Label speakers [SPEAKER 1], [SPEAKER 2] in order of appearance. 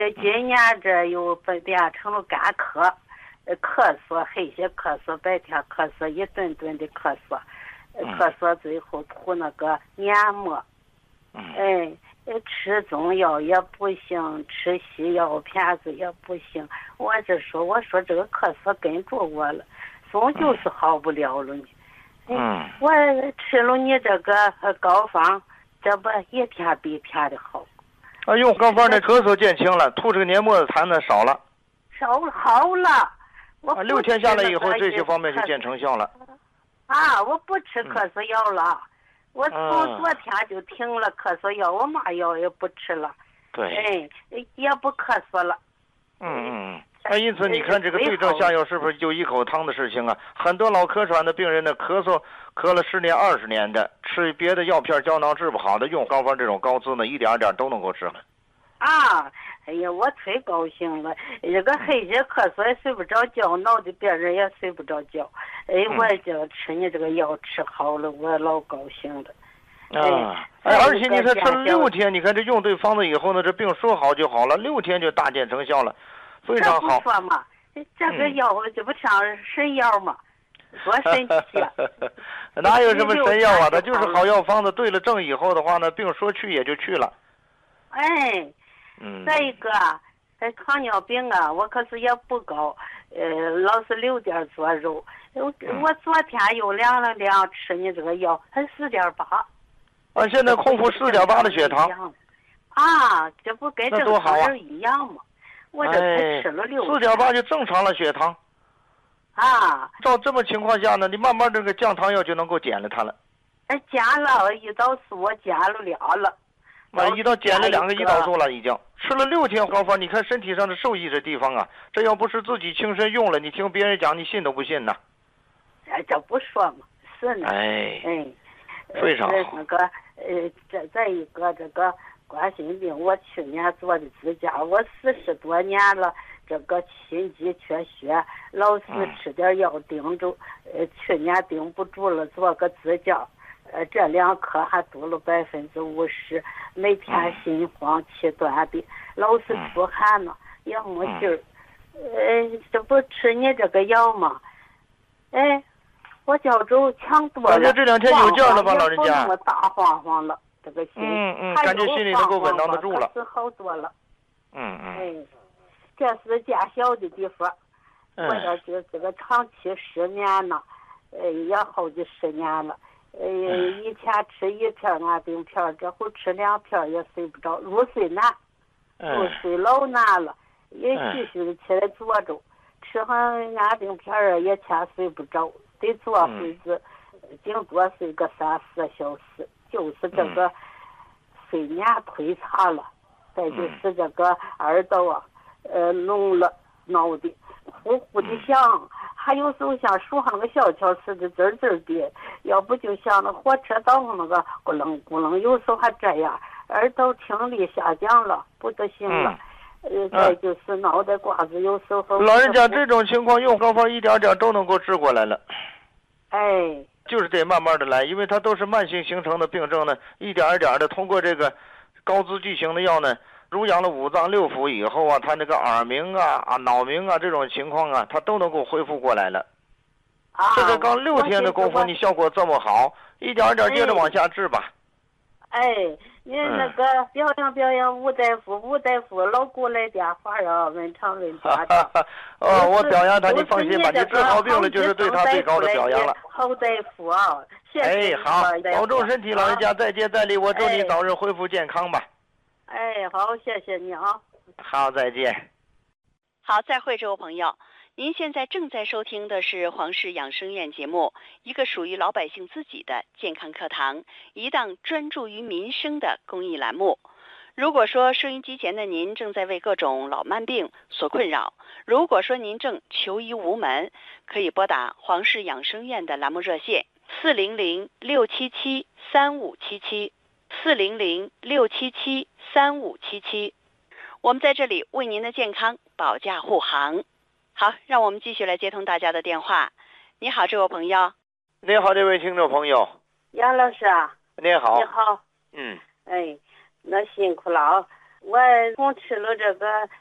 [SPEAKER 1] 今年这又变成了干咳，咳嗽，黑些咳嗽，白天咳嗽，一顿顿的咳嗽，咳嗽最后涂那个黏膜，吃中药也不行，吃西药片子也不行。我说这个咳嗽跟着我了，总就是好不了了呢。我吃了你这个膏方，这不一天比一天的好。
[SPEAKER 2] 用膏方的咳嗽减轻了，涂这个黏膜痰呢少了。
[SPEAKER 1] 好了。我
[SPEAKER 2] 6天下来以后，这些方面就见成效了。
[SPEAKER 1] 我不吃咳嗽药了。我从昨天就停了咳嗽药，我嘛药也不吃了。
[SPEAKER 2] 对。
[SPEAKER 1] 也不咳嗽了。
[SPEAKER 2] 因此你看这个对症下药是不是就一口汤的事情啊？很多老咳喘的病人呢，咳嗽咳了10年20年的，吃别的药片胶囊治不好的，用膏方这种膏滋呢，一点点都能够治好。
[SPEAKER 1] 哎呀，我忒高兴了！这个黑些咳嗽也睡不着觉，闹得别人也睡不着觉。我就吃你这个药吃好了，我老高兴了。
[SPEAKER 2] 而且你才吃了6天，你看这用对方子以后呢，这病说好就好了，6天就大见成效了，非常好。
[SPEAKER 1] 这不说嘛，这个药这不像神药嘛，多神奇！
[SPEAKER 2] 哪有什么神药啊？它就是好药方子，对了症以后的话呢，病说去也就去了。
[SPEAKER 1] 再一个，糖尿病啊，我可是也不高，老是6点左右。我昨天又量了量，吃你这个药，还4.8。
[SPEAKER 2] 现在空腹4.8的血糖。
[SPEAKER 1] 这不跟正常人一样吗？我这才吃了6天。
[SPEAKER 2] 4.8就正常了血糖。照这么情况下呢，你慢慢这个降糖药就能够减了它了。
[SPEAKER 1] 减了胰岛素，我减了2了。
[SPEAKER 2] 减了2个胰岛素了，已经吃了6天膏方，你看身体上的受益这地方啊，这要不是自己亲身用了，你听别人讲，你信都不信呢。
[SPEAKER 1] 这不说嘛，是呢。
[SPEAKER 2] 非常好。
[SPEAKER 1] 那个再一个这个冠心病，我去年做的支架，我40多年了，这个心肌缺血，老是吃点药顶住，去年顶不住了，做个支架。这2颗还多了50%，每天心慌气短的，老是出汗呢，也没劲儿。这不吃你这个药吗？我觉着强多了。
[SPEAKER 2] 感觉这2天有劲了吧，老人家？
[SPEAKER 1] 我大晃晃了，这个心。
[SPEAKER 2] 感觉心里能够稳当得住了。
[SPEAKER 1] 是好多了。这是见小的地方。我这个长期失眠呢，也好几10年了。以前吃1片安定片，这会吃2片也睡不着，入睡难，入睡老难了，也继续的起来坐着，吃上安定片也前睡不着，得坐会子，顶多睡个3-4小时，就是这个睡眠忒差了，再就是这个耳朵啊，聋了，闹的呼呼的响。还有时候像树上个小桥似的滋滋的，要不就像那火车道上那个咕楞咕楞，有时候还这样，耳朵听力下降了，不得行了。再就是脑袋瓜子有时候。
[SPEAKER 2] 老人家这种情况用膏方一点点都能够治过来了。就是得慢慢的来，因为它都是慢性形成的病症呢，一点一点的通过这个高滋剂型的药呢。濡养了5脏6腑以后啊，他那个耳鸣脑鸣这种情况啊，他都能够恢复过来了。这个刚6天的功夫，你效果这么好，一点一点接着往下治吧。
[SPEAKER 1] 你那个表扬吴大夫老给我来电话呀，问长问短的。
[SPEAKER 2] 我表扬他，你放心吧，你治好病了就是对他最高的表扬了。
[SPEAKER 1] 好大夫啊，谢谢。
[SPEAKER 2] 好，保重身体，老人家再接再厉，我祝你早日恢复健康吧。
[SPEAKER 1] 好，谢谢你啊。
[SPEAKER 2] 好，再见。
[SPEAKER 3] 好，再会，这位朋友。您现在正在收听的是黄氏养生院节目，一个属于老百姓自己的健康课堂，一档专注于民生的公益栏目。如果说收音机前的您正在为各种老慢病所困扰，如果说您正求医无门，可以拨打黄氏养生院的栏目热线400-677-3577。400-677-3577，我们在这里为您的健康保驾护航。好，让我们继续来接通大家的电话。你好，这位朋友。
[SPEAKER 2] 你好，这位听众朋友。
[SPEAKER 1] 杨老师啊。
[SPEAKER 2] 你好。
[SPEAKER 1] 你好。那辛苦了啊。 我从吃了这个